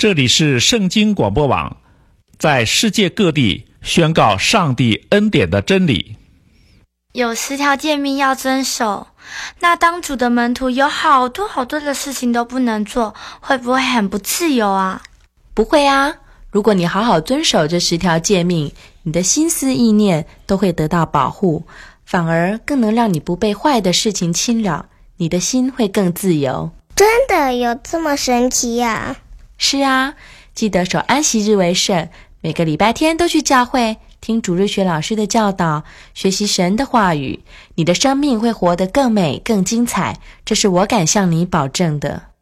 这里是圣经广播网，在世界各地宣告上帝恩典的真理。 有10条诫命要遵守，那当主的门徒有好多的事情都不能做，会不会很不自由啊？ 不会啊，如果你好好遵守这10条诫命，你的心思意念都会得到保护，反而更能让你不被坏的事情侵扰，你的心会更自由。 真的有这么神奇呀？ 是啊，记得守安息日为圣，每个礼拜天都去教会，听主日学老师的教导，学习神的话语，你的生命会活得更美更精彩，这是我敢向你保证的。